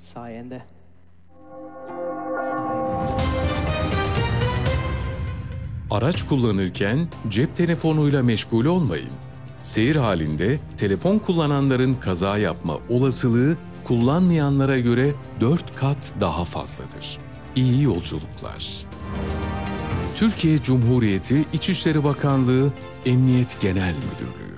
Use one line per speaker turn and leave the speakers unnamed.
Sayende. Sayenizde.
Araç kullanırken cep telefonuyla meşgul olmayın. Seyir halinde telefon kullananların kaza yapma olasılığı kullanmayanlara göre 4 kat daha fazladır. İyi yolculuklar. Türkiye Cumhuriyeti İçişleri Bakanlığı Emniyet Genel Müdürlüğü